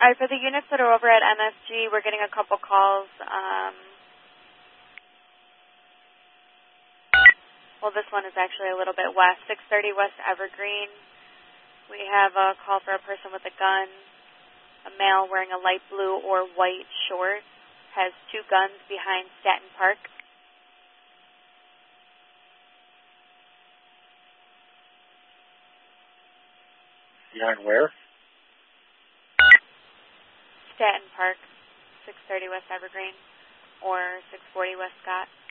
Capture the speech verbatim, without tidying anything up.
All right, for the units that are over at M S G, we're getting a couple calls. Um, well, this one is actually a little bit west, six thirty West Evergreen. We have a call for a person with a gun, a male wearing a light blue or white short, has two guns behind Staten Park. Behind where? Staten Park, six thirty West Evergreen, or six forty West Scott.